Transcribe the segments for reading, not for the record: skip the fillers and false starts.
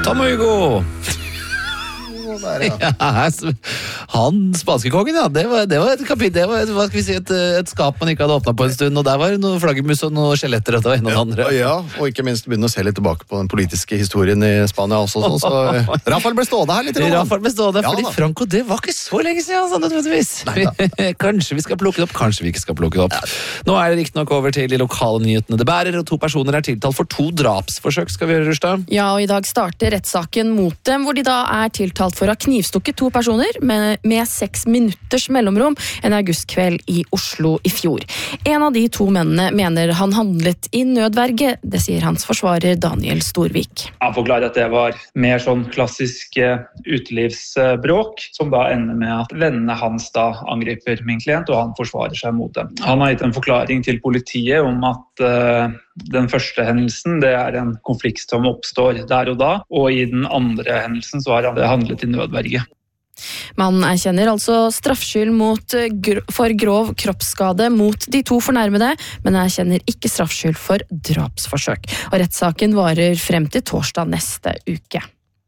Tom Hugo. Der, ja. Ja, han spanskekongen, ja, det var et kapittel, det var hva skal vi si, et skap man ikke hadde åpnet på en stund, og der var noe flaggermus og noe skjeletter og det var en og det andre. Ja, og ikke minst begynne å se litt tilbake på den politiske historien i Spania også, så Rafael ble stående her litt. Rafael ble stående, fordi da. Franco, det var ikke så lenge siden, sånn nødvendigvis. Kanskje vi skal plukke det opp, kanskje vi ikke skal plukke det opp. Nå er det riktig nok over til de lokale nyhetene. Det bærer, og 2 personer er tiltalt for 2 drapsforsøk, skal vi gjøre, Rustad? Ja, og i dag starter rettssaken mot dem, hvor de da er tiltalt for å ha knivstukket 2 personer med 6 minutters mellomrom en augustkveld i Oslo i fjor. En av de 2 mennene mener han handlet i nødverge, det sier hans forsvarer Daniel Storvik. Han forklarer at det var mer sånn klassisk utelivsbråk, som da ender med at vennene hans da angriper min klient, og han forsvarer seg mot dem. Han har gitt en forklaring til politiet om at den første hendelsen det er en konflikt som oppstår der og da, og i den andre hendelsen så har han handlet i nødverge. Mannen erkjenner altså straffskyld for grov kroppsskade mot de 2 fornærmede, men erkjenner ikke straffskyld for drapsforsøk. Og rettssaken varer frem til torsdag neste uke.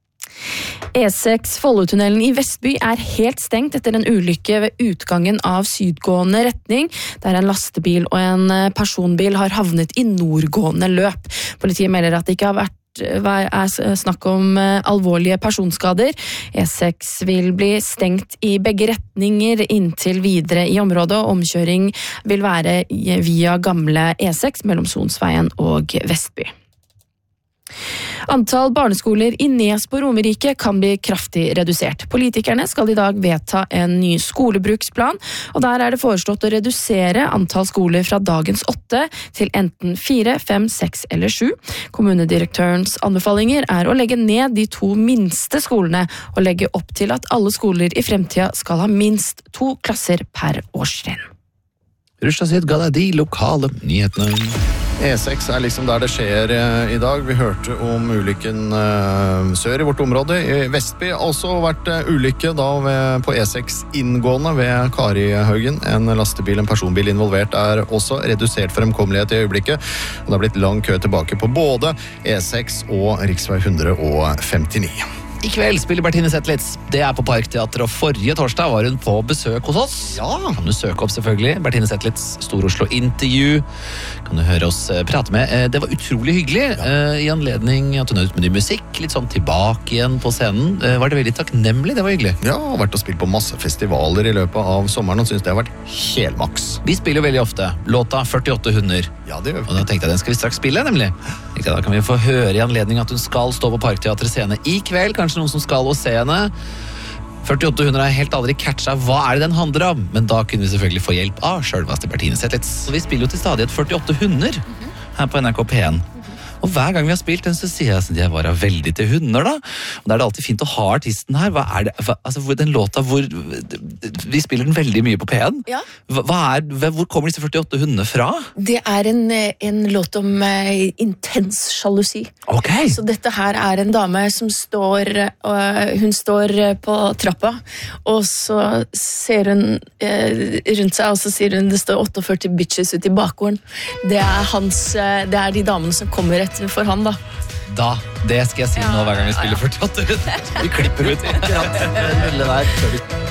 E6 Follotunnelen i Vestby er helt stengt etter en ulykke ved utgangen av sydgående retning, der en lastebil og en personbil har havnet i nordgående løp. Politiet melder at det ikke er snakk om alvorlige personskader. E6 vil bli stengt i begge retninger inntil videre i området, og omkjøring vil være via gamle E6 mellom Sonsveien og Vestby. Antall barneskoler i Nes på Romerike kan bli kraftig redusert. Politikerne skal i dag vedta en ny skolebruksplan, og der er det foreslått å redusere antall skoler fra dagens 8 til enten 4, 5, 6 eller 7. Kommunedirektørens anbefalinger er å legge ned de 2 minste skolene og legge opp til at alle skoler i fremtiden skal ha minst 2 klasser per årstrinn. Rustad sitt ga deg de lokale nyhetene. E6 er liksom der det skjer i dag. Vi hørte om ulykken sør i vårt område. I Vestby har også vært ulykke da på E6 inngående ved Karihaugen. En lastebil, en personbil involvert er også redusert fremkommelighet i øyeblikket. Og det har blitt lang kø tilbake på både E6 og riksvei 159. I kveld spiller Bertine Zetlitz. Det er på Parkteatret, og forrige torsdag var hun på besøk hos oss. Ja. Kan du søke opp selvfølgelig. Bertine Zetlitz, Stor-Oslo intervju. Kan du høre oss prate med. Det var utrolig hyggelig. I anledning at hun har ut med ny musikk. Litt sånn tilbake igjen på scenen. Var det veldig takknemlig? Det var hyggelig. Ja, og vært og spilt på masse festivaler i løpet av sommeren, og synes det har vært helmaks. Vi spiller jo veldig ofte. Låta 48 hunder. Ja, det gjør vi. Og da tenkte jeg, den skal vi straks spille, nemlig. Da kan vi få høre i anledning at hun skal stå på Parkteatret scene i kveld. Kanskje noen som skal og se henne. 48 hunder har helt aldri catcha hva er det den handler om, men da kunne vi selvfølgelig få hjelp av selveste Bertine Zetlitz. Vi spiller jo til stadighet 48 hunder her på NRK P1. Og hver gang vi har spilt den, så sier jeg at jeg var veldig til hunder da. Og da er det alltid fint å ha artisten her. Hva er det, den låta hvor vi spiller den veldig mye på P1. Ja. Hvor kommer disse 48 hundene fra? Det er en låt om intens sjalusi. Ok. Så dette her er en dame som hun står på trappa, og så ser hun rundt seg, og så sier hun det står 48 bitches ute i bakgården. Det er de damene som kommer etter for han da. Det skal jeg si nå hver gang vi spiller 48 hunder. Vi klipper ut. Ja, det der.